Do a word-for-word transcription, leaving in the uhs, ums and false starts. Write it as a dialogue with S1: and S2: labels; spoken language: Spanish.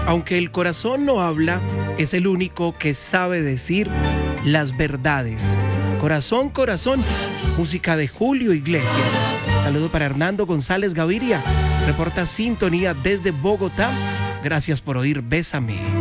S1: Aunque el corazón no habla, es el único que sabe decir las verdades. Corazón, corazón, música de Julio Iglesias. Saludo para Hernando González Gaviria, reporta sintonía desde Bogotá. Gracias por oír Bésame.